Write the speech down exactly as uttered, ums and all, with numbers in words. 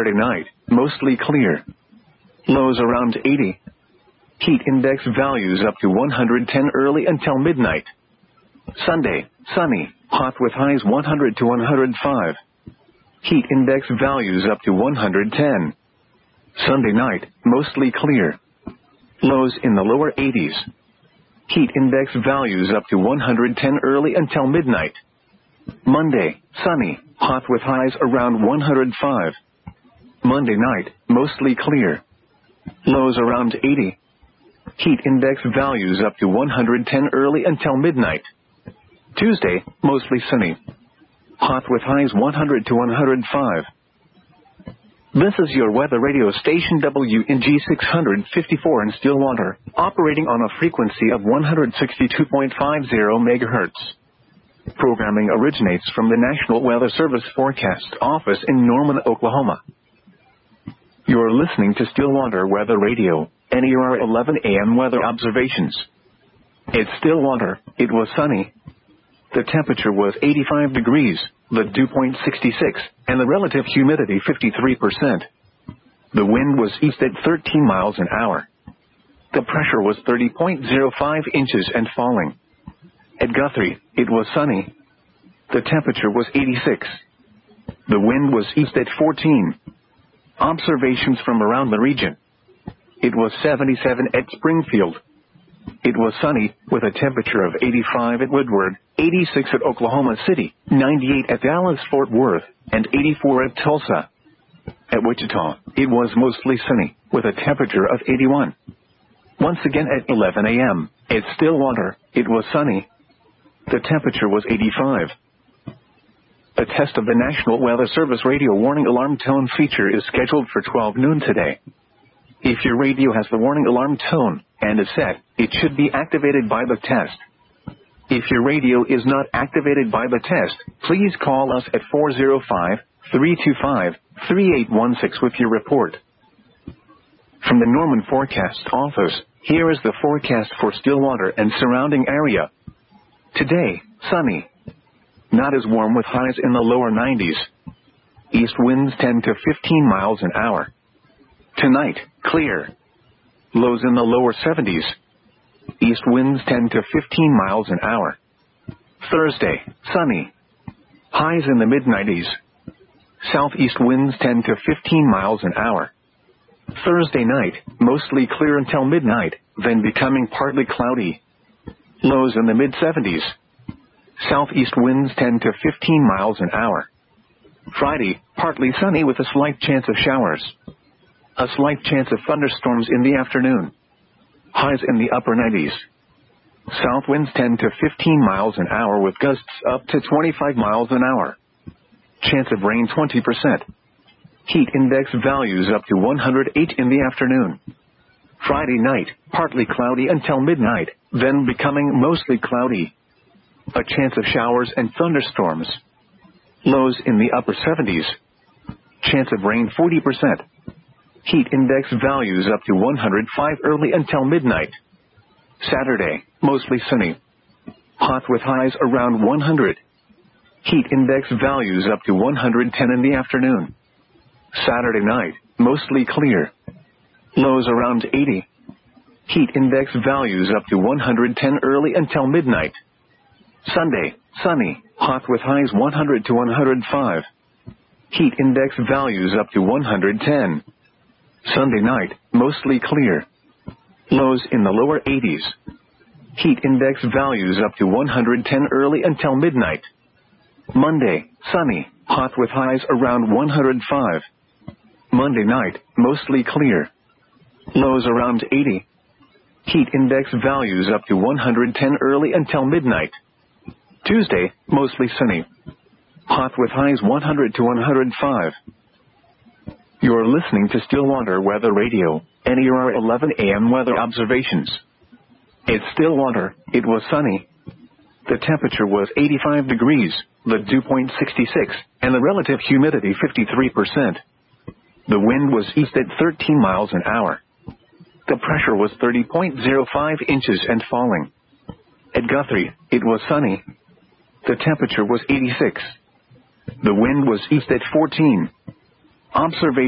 Saturday night, mostly clear. Lows around eighty. Heat index values up to one hundred ten early until midnight. Sunday, sunny, hot with highs one hundred to one hundred five. Heat index values up to one hundred ten. Sunday night, mostly clear. Lows in the lower eighties. Heat index values up to one hundred ten early until midnight. Monday, sunny, hot with highs around one hundred five. Monday night, mostly clear. Lows around eighty. Heat index values up to one hundred ten early until midnight. Tuesday, mostly sunny. Hot with highs one hundred to one hundred five. This is your weather radio station W N G six fifty-four in Stillwater, operating on a frequency of one hundred sixty-two point five zero megahertz. Programming originates from the National Weather Service Forecast Office in Norman, Oklahoma. You're listening to Stillwater Weather Radio, N E R eleven A M weather observations. It's Stillwater, it was sunny. The temperature was eighty-five degrees, the dew point sixty-six, and the relative humidity fifty-three percent. The wind was east at thirteen miles an hour. The pressure was thirty point zero five inches and falling. At Guthrie, it was sunny. The temperature was eighty-six. The wind was east at fourteen. Observations from around the region. It was seventy-seven at Springfield. It was sunny, with a temperature of eighty-five at Woodward, eighty-six at Oklahoma City, ninety-eight at Dallas-Fort Worth, and eighty-four at Tulsa. At Wichita, it was mostly sunny, with a temperature of eighty-one. Once again at eleven A M, at Stillwater, it was sunny. The temperature was eighty-five. A test of the National Weather Service radio warning alarm tone feature is scheduled for twelve noon today. If your radio has the warning alarm tone and is set, it should be activated by the test. If your radio is not activated by the test, please call us at four oh five, three two five, three eight one six with your report. From the Norman Forecast Office, here is the forecast for Stillwater and surrounding area. Today, sunny. Not as warm with highs in the lower nineties. East winds ten to fifteen miles an hour. Tonight, clear. Lows in the lower seventies. East winds ten to fifteen miles an hour. Thursday, sunny. Highs in the mid nineties. Southeast winds ten to fifteen miles an hour. Midsday night, mostly clear until midnight, then becoming partly cloudy. Lows in the mid seventies. Southeast winds ten to fifteen miles an hour. Friday, partly sunny with a slight chance of showers. A slight chance of thunderstorms in the afternoon. Highs in the upper nineties. South winds ten to fifteen miles an hour with gusts up to twenty-five miles an hour. Chance of rain twenty percent. Heat index values up to one hundred eight in the afternoon. Friday night, partly cloudy until midnight, then becoming mostly cloudy. A chance of showers and thunderstorms. Lows in the upper seventies. Chance of rain forty percent. Heat index values up to one hundred five early until midnight. Saturday, mostly sunny. Hot with highs around one hundred. Heat index values up to one hundred ten in the afternoon. Saturday night, mostly clear. Lows around eighty. Heat index values up to one hundred ten early until midnight. Sunday, sunny, hot with highs one hundred to one hundred five. Heat index values up to one hundred ten. Sunday night, mostly clear. Lows in the lower eighties. Heat index values up to one hundred ten early until midnight. Monday, sunny, hot with highs around one hundred five. Monday night, mostly clear. Lows around eighty. Heat index values up to one hundred ten early until midnight. Tuesday, mostly sunny. Hot with highs one hundred to one hundred five. You're listening to Stillwater Weather Radio, N E R eleven A M weather observations. It's Stillwater, it was sunny. The temperature was eighty-five degrees, the dew point sixty-six, and the relative humidity fifty-three percent. The wind was east at thirteen miles an hour. The pressure was thirty point zero five inches and falling. At Guthrie, it was sunny. The temperature was eighty-six. The wind was east at fourteen. Observation